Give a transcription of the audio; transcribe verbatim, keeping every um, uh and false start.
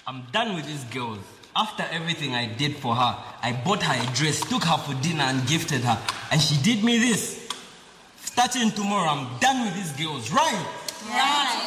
I'm done with these girls. After everything I did for her, I bought her a dress, took her for dinner and gifted her. And she did me this. Starting tomorrow, I'm done with these girls, right? Right.